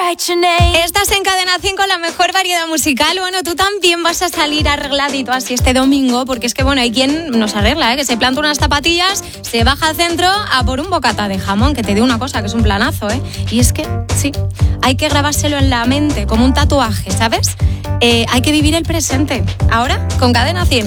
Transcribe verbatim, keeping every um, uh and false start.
Estás en Cadena cinco, la mejor variedad musical. Bueno, tú también vas a salir arregladito así este domingo, porque es que, bueno, hay quien nos arregla, ¿eh? Que se planta unas zapatillas, se baja al centro a por un bocata de jamón, que te digo una cosa, que es un planazo, ¿eh? Y es que, sí, hay que grabárselo en la mente, como un tatuaje, ¿sabes? Eh, hay que vivir el presente. Ahora, con Cadena cien.